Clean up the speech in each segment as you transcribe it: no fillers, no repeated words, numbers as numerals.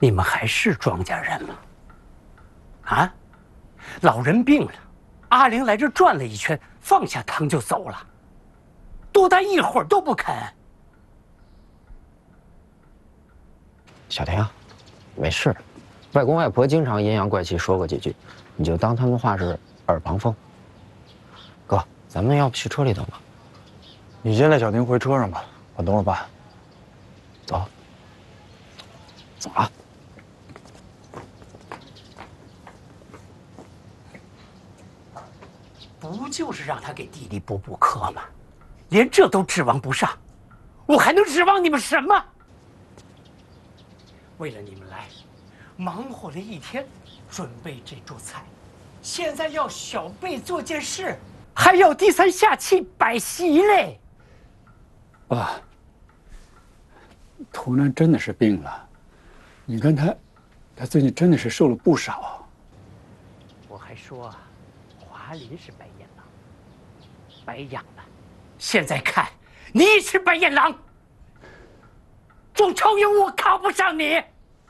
你们还是庄稼人吗？啊，老人病了，阿玲来这转了一圈，放下汤就走了，多待一会儿都不肯。 小婷，没事，外公外婆经常阴阳怪气说过几句，你就当他们话是耳旁风。哥，咱们要不去车里等吧？ 你先带小婷回车上吧，我等会儿办。 走，走啊！ 不就是让他给弟弟补补课吗？连这都指望不上，我还能指望你们什么？为了你们来，忙活了一天，准备这桌菜，现在要小贝做件事，还要低三下气摆席嘞。 爸，图南真的是病了，你看他最近真的是瘦了不少。 我还说华林是白眼狼，白养了，现在看你是白眼狼。总承认我靠不上你。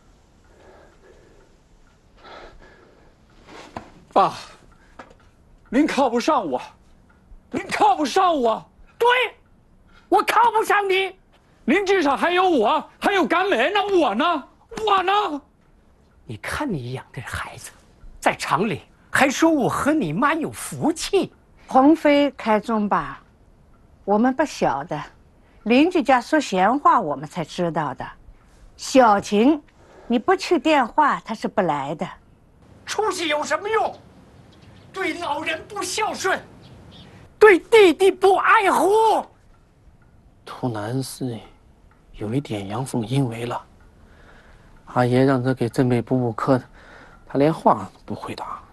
爸，您靠不上我，您靠不上我。 对，我靠不上你。 您至少还有我，还有甘梅，那我呢？我呢？ 你看你养这孩子，在厂里还说我和你妈有福气。 鸿飞开中吧，我们不晓得，邻居家说闲话我们才知道的。小琴，你不去电话，她是不来的。 出息有什么用？对老人不孝顺，对弟弟不爱护。 图南是有一点阳奉阴违了。阿爷让他给振贝补补课，他连话都不会打。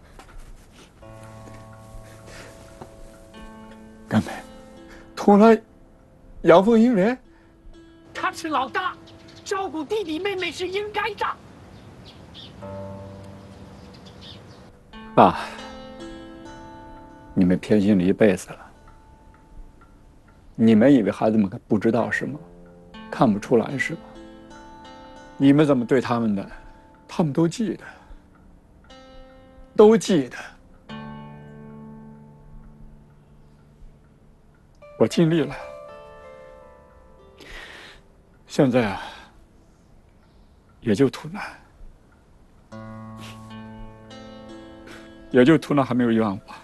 甘梅，图南阳奉阴违？ 他是老大，照顾弟弟妹妹是应该的。 爸，你们偏心了一辈子了。你们以为孩子们不知道是吗？看不出来是吧？你们怎么对他们的，他们都记得，都记得。我尽力了。现在啊，也就图南。也就图南还没有冤枉我。